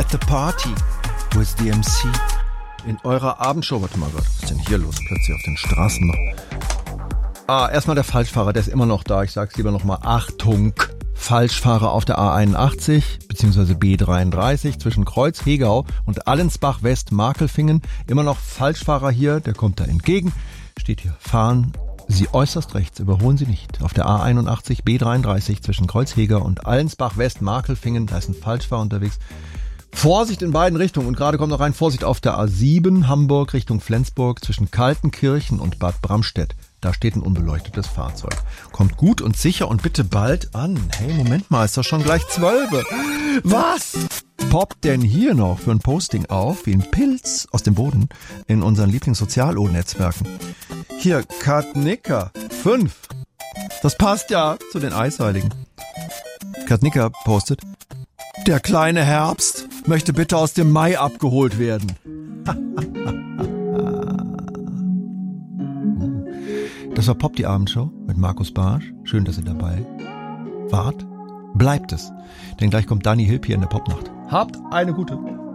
the party with the MC. In eurer Abendshow. Warte mal, was ist denn hier los plötzlich auf den Straßen noch? Erstmal der Falschfahrer, der ist immer noch da. Ich sag's lieber nochmal. Achtung! Falschfahrer auf der A81 bzw. B33 zwischen Kreuz-Hegau und Allensbach-West-Markelfingen. Immer noch Falschfahrer hier, der kommt da entgegen. Steht hier, fahren Sie äußerst rechts, überholen Sie nicht. Auf der A81 B33 zwischen Kreuz-Hegau und Allensbach-West-Markelfingen, da ist ein Falschfahrer unterwegs. Vorsicht in beiden Richtungen und gerade kommt noch rein, Vorsicht auf der A7 Hamburg Richtung Flensburg zwischen Kaltenkirchen und Bad Bramstedt. Da steht ein unbeleuchtetes Fahrzeug. Kommt gut und sicher und bitte bald an. Hey, Moment mal, ist doch schon gleich 12. Was poppt denn hier noch für ein Posting auf, wie ein Pilz aus dem Boden in unseren Lieblingssozial-O-Netzwerken? Hier, Katnicker 5. Das passt ja zu den Eisheiligen. Katnicker postet: Der kleine Herbst möchte bitte aus dem Mai abgeholt werden. Das war Pop, die Abendshow mit Markus Barsch. Schön, dass ihr dabei wart. Bleibt es. Denn gleich kommt Dani Hilp hier in der Popnacht. Habt eine gute.